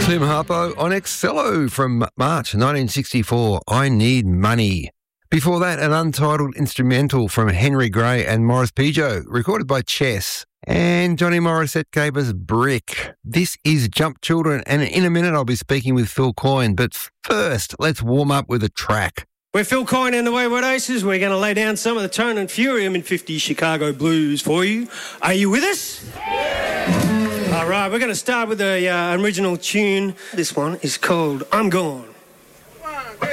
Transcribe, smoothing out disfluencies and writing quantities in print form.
Tim Harpo on Excello from March 1964, I Need Money. Before that, an untitled instrumental from Henry Gray and Maurice Pigeot, recorded by Chess. And Johnny Morissette gave us Brick. This is Jump Children, and in a minute I'll be speaking with Phil Coyne. But first, let's warm up with a track. We're Phil Coyne and the Wayward Aces. We're going to lay down some of the tone and furium in 50 Chicago blues for you. Are you with us? All right, we're going to start with the original tune. This one is called I'm Gone.